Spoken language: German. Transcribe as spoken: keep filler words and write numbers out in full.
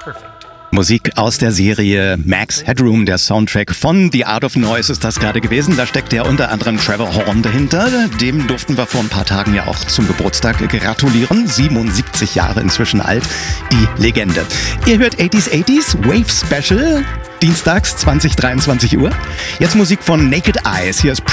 Musik aus der Serie Max Headroom, der Soundtrack von The Art of Noise ist das gerade gewesen. Da steckt ja unter anderem Trevor Horn dahinter. Dem durften wir vor ein paar Tagen ja auch zum Geburtstag gratulieren. siebenundsiebzig Jahre inzwischen alt, die Legende. Ihr hört achtziger achtziger Wave Special, dienstags zwanzig, dreiundzwanzig Uhr. Jetzt Musik von Naked Eyes. Hier ist